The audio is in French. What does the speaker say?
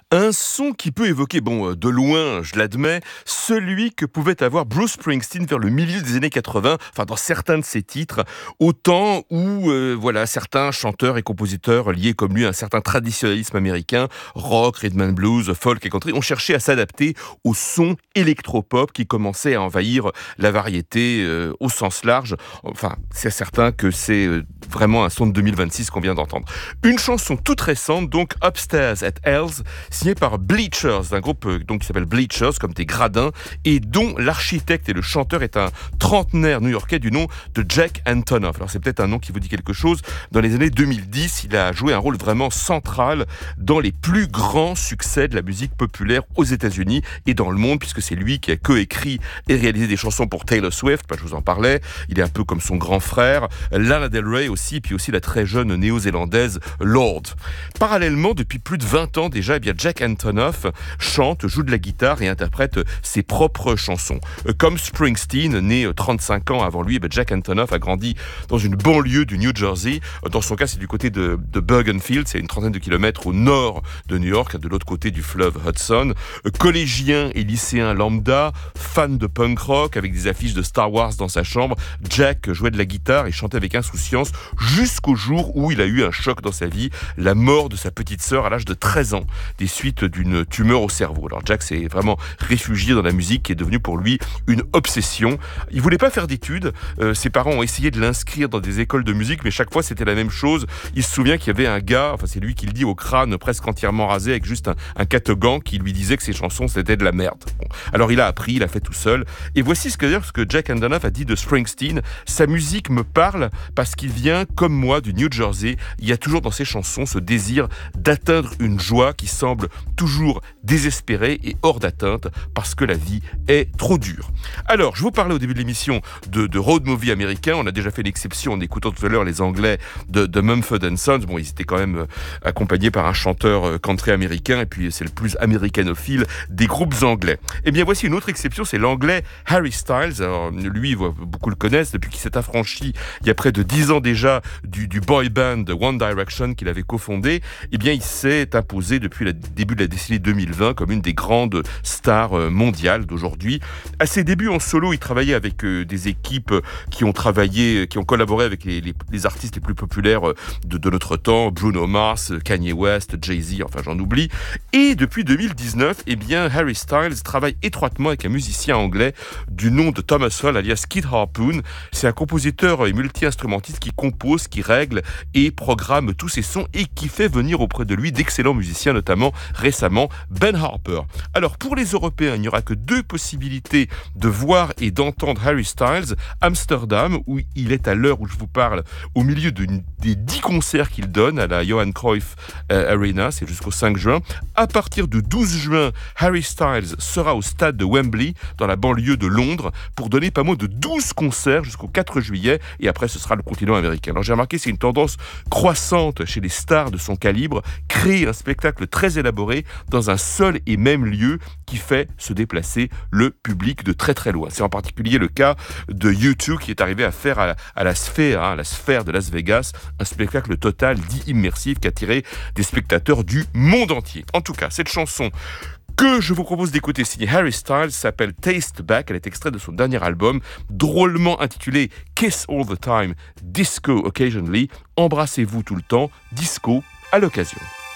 Un son qui peut évoquer, de loin, je l'admets, celui que pouvait avoir Bruce Springsteen vers le milieu des années 80, enfin dans certains de ses titres, au temps où certains chanteurs et compositeurs liés comme lui à un certain traditionnalisme américain, rock, rhythm and blues, folk et country, ont cherché à s'adapter au son électropop qui commençait à envahir la variété au sens large. Enfin, c'est certain que c'est vraiment un son de 2026 qu'on vient d'entendre. Une chanson toute récente, donc Upstairs at Hell's, signé par Bleachers, un groupe qui s'appelle Bleachers, comme des gradins, et dont l'architecte et le chanteur est un trentenaire new-yorkais du nom de Jack Antonoff. Alors c'est peut-être un nom qui vous dit quelque chose. Dans les années 2010, il a joué un rôle vraiment central dans les plus grands succès de la musique populaire aux États-Unis et dans le monde, puisque c'est lui qui a coécrit et réalisé des chansons pour Taylor Swift, je vous en parlais. Il est un peu comme son grand frère, Lana Del Rey aussi, puis aussi la très jeune néo-zélandaise Lorde. Parallèlement, depuis plus de 20 ans déjà, Jack Antonoff chante, joue de la guitare et interprète ses propres chansons. Comme Springsteen, né 35 ans avant lui, Jack Antonoff a grandi dans une banlieue du New Jersey. Dans son cas, c'est du côté de Bergenfield, c'est une trentaine de kilomètres au nord de New York, de l'autre côté du fleuve Hudson. Collégien et lycéen lambda, fan de punk rock, avec des affiches de Star Wars dans sa chambre, Jack jouait de la guitare et chantait avec insouciance jusqu'au jour où il a eu un choc dans sa vie, la mort de sa petite sœur à l'âge de 13 ans, des suites d'une tumeur au cerveau. Alors Jack s'est vraiment réfugié dans la musique qui est devenue pour lui une obsession. Il voulait pas faire d'études, ses parents ont essayé de l'inscrire dans des écoles de musique, mais chaque fois c'était la même chose. Il se souvient qu'il y avait un gars, c'est lui qui le dit, au crâne presque entièrement rasé, avec juste un catogan qui lui disait que ses chansons c'était de la merde. Alors il a appris, il a fait tout seul, et voici ce que Jack Antonoff a dit de Springsteen: sa musique me parle parce qu'il vient comme moi du New Jersey. Il y a toujours dans ses chansons ce désir d'atteindre une joie qui semble toujours désespérée et hors d'atteinte parce que la vie est trop dure. Alors, je vous parlais au début de l'émission de road movie américain. On a déjà fait l'exception en écoutant tout à l'heure les Anglais de Mumford & Sons. Ils étaient quand même accompagnés par un chanteur country américain, et puis c'est le plus américanophile des groupes anglais. Eh bien, voici une autre exception, c'est l'anglais Harry Styles. Alors, lui, beaucoup le connaissent depuis qu'il s'est affranchi il y a près de 10 ans déjà du boy band One Direction qu'il avait cofondé. Eh bien, il s'est imposé depuis le début de la décennie 2020 comme une des grandes stars mondiales d'aujourd'hui. À ses débuts en solo, il travaillait avec des équipes qui ont collaboré avec les artistes les plus populaires de notre temps, Bruno Mars, Kanye West, Jay-Z, enfin j'en oublie. Et depuis 2019, eh bien, Harry Styles travaille étroitement avec un musicien anglais du nom de Thomas Hall, alias Kid Harpoon. C'est un compositeur et multi-instrumentiste qui compose, qui règle et programme tous ses sons et qui fait venir auprès de lui d'excellents musiciens, notamment récemment Ben Harper. Alors pour les Européens, il n'y aura que 2 possibilités de voir et d'entendre Harry Styles: Amsterdam, où il est à l'heure où je vous parle au milieu des 10 concerts qu'il donne à la Johan Cruyff Arena, c'est jusqu'au 5 juin. À partir du 12 juin, Harry Styles sera au stade de Wembley, dans la banlieue de Londres, pour donner pas moins de 12 concerts jusqu'au 4 juillet, et après ce sera le continent américain. Alors j'ai remarqué, c'est une tendance croissante chez les stars de son calibre, créer un spectacle très élaboré dans un seul et même lieu qui fait se déplacer le public de très très loin. C'est en particulier le cas de U2 qui est arrivé à faire à la sphère de Las Vegas, un spectacle total dit immersif qui a attiré des spectateurs du monde entier. En tout cas, cette chanson que je vous propose d'écouter, signée Harry Styles, s'appelle Taste Back. Elle est extraite de son dernier album, drôlement intitulé Kiss All the Time, Disco Occasionally. Embrassez-vous tout le temps, disco à l'occasion.